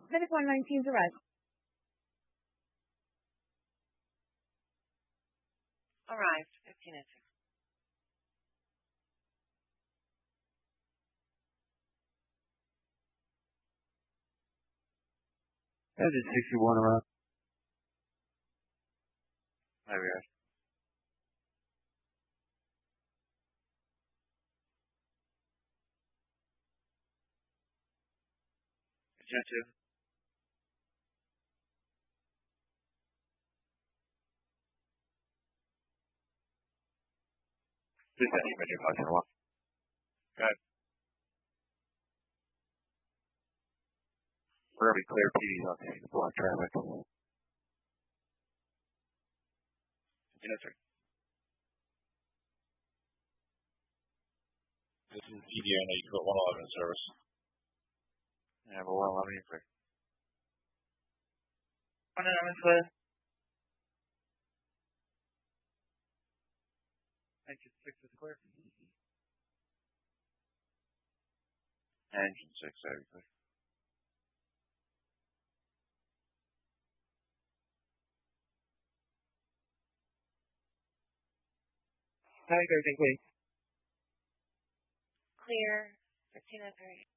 Medic 119's arrived. Arrived, 1502. Engine 61 arrived. There we are. Jet 2. This is Major 501. Good. We're going to be clear PDs on the block traffic. 1503. This is TDA 111 in service. Yeah, but 111 is clear. 111 clear. Engine 6 is clear. Engine 6 is clear. Tiger, clear. Clear, 1503.